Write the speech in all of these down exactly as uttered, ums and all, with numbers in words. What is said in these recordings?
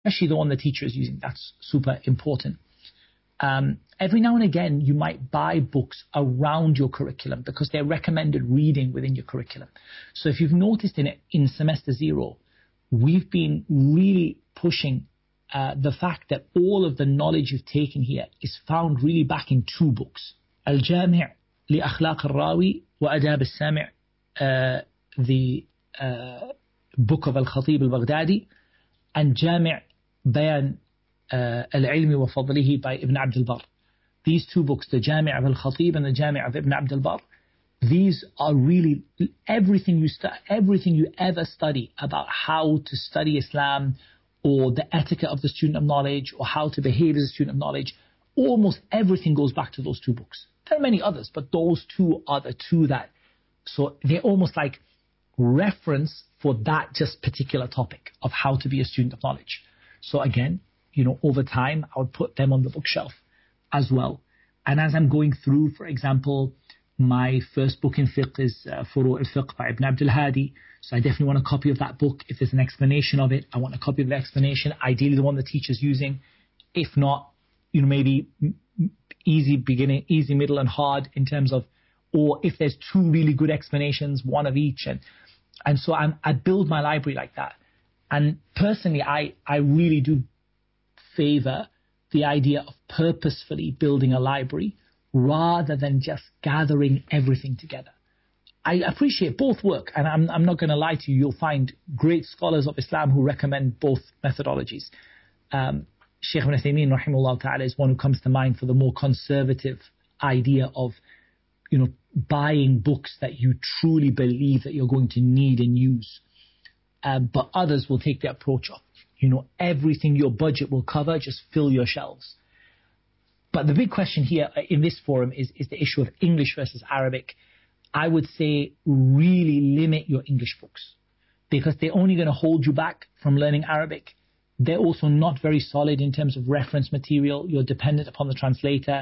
especially the one the teacher is using. That's super important. Um, every now and again, you might buy books around your curriculum because they're recommended reading within your curriculum. So if you've noticed in it, in semester zero, we've been really pushing uh, the fact that all of the knowledge you've taken here is found really back in two books. Al-Jami' li Akhlaq al-Rawi wa Adab al-Sami', uh, the uh, book of Al-Khatib al-Baghdadi, and Jami' Bayan Uh, Al-Ilmi wa Fadlihi by Ibn Abd al-Barr. These two books, the Jami' of Al-Khatib and the Jami' of Ibn Abd al-Barr, these are really everything you stu- everything you ever study about how to study Islam or the etiquette of the student of knowledge or how to behave as a student of knowledge. Almost everything goes back to those two books. There are many others, but those two are the two that, so they're almost like reference for that just particular topic of how to be a student of knowledge. So again, you know, over time, I would put them on the bookshelf as well. And as I'm going through, for example, my first book in fiqh is uh, Furu' al-Fiqh by Ibn Abdul Hadi. So I definitely want a copy of that book. If there's an explanation of it, I want a copy of the explanation, ideally the one the teacher's using. If not, you know, maybe easy beginning, easy, middle, and hard in terms of, or if there's two really good explanations, one of each. And, and so I'm, I build my library like that. And personally, I, I really do favor the idea of purposefully building a library rather than just gathering everything together. I appreciate both work, and I'm, I'm not going to lie to you, you'll find great scholars of Islam who recommend both methodologies. Um, Shaykh Ibn Uthaymeen, rahimahullah ta'ala, is one who comes to mind for the more conservative idea of, you know, buying books that you truly believe that you're going to need and use. Uh, but others will take the approach of, you know, everything your budget will cover, just fill your shelves. But the big question here in this forum is, is the issue of English versus Arabic. I would say really limit your English books because they're only going to hold you back from learning Arabic. They're also not very solid in terms of reference material. You're dependent upon the translator.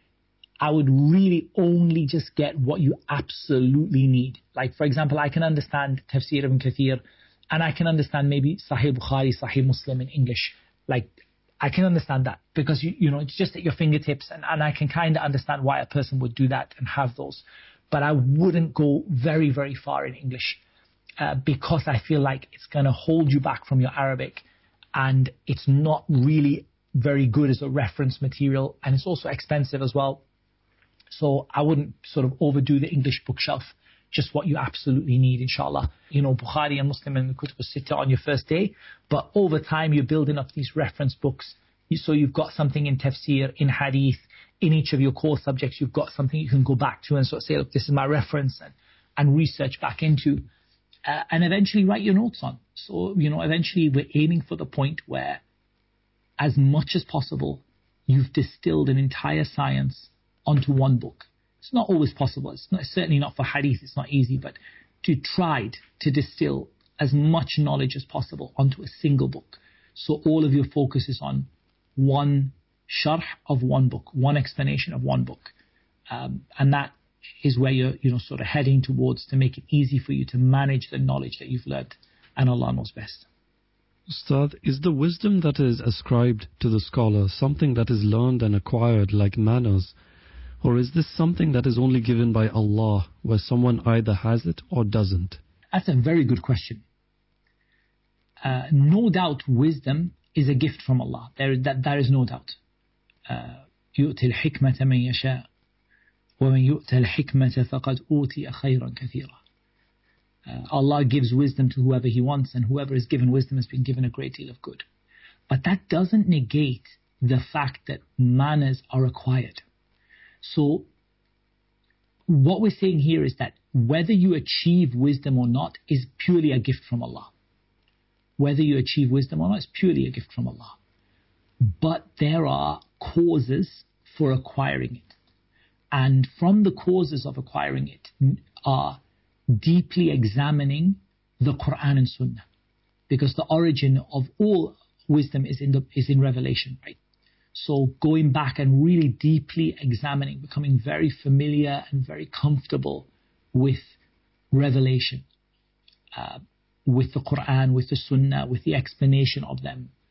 I would really only just get what you absolutely need. Like, for example, I can understand Tafsir ibn Kathir, and I can understand maybe Sahih Bukhari, Sahih Muslim in English. Like, I can understand that because, you, you know, it's just at your fingertips, and, and I can kind of understand why a person would do that and have those. But I wouldn't go very, very far in English uh, because I feel like it's going to hold you back from your Arabic, and it's not really very good as a reference material, and it's also expensive as well. So I wouldn't sort of overdo the English bookshelf. Just what you absolutely need, inshallah. You know, Bukhari and Muslim and the Kutub al-Sitta on your first day, but over time you're building up these reference books. So you've got something in tafsir, in hadith, in each of your core subjects, you've got something you can go back to and sort of say, look, this is my reference, and, and research back into, uh, and eventually write your notes on. So, you know, eventually we're aiming for the point where, as much as possible, you've distilled an entire science onto one book. It's not always possible. It's, not, it's certainly not for hadith. It's not easy, but to try to distill as much knowledge as possible onto a single book. So all of your focus is on one sharh of one book, one explanation of one book. Um, and that is where you're, you know, sort of heading towards to make it easy for you to manage the knowledge that you've learned. And Allah knows best. Ustad, is the wisdom that is ascribed to the scholar something that is learned and acquired like manners? Or is this something that is only given by Allah, where someone either has it or doesn't? That's a very good question. Uh, no doubt wisdom is a gift from Allah. There, that, there is no doubt. يُؤْتِ الْحِكْمَةَ مَنْ يَشَاءُ وَمَنْ يُؤْتَ الْحِكْمَةَ فَقَدْ أُوتِيَ خَيْرًا كَثِيرًا. Allah gives wisdom to whoever He wants, and whoever is given wisdom has been given a great deal of good. But that doesn't negate the fact that manners are acquired. So what we're saying here is that whether you achieve wisdom or not is purely a gift from Allah. Whether you achieve wisdom or not is purely a gift from Allah. But there are causes for acquiring it. And from the causes of acquiring it are deeply examining the Quran and Sunnah. Because the origin of all wisdom is in the is in revelation, right? So going back and really deeply examining, becoming very familiar and very comfortable with revelation, uh, with the Quran, with the Sunnah, with the explanation of them,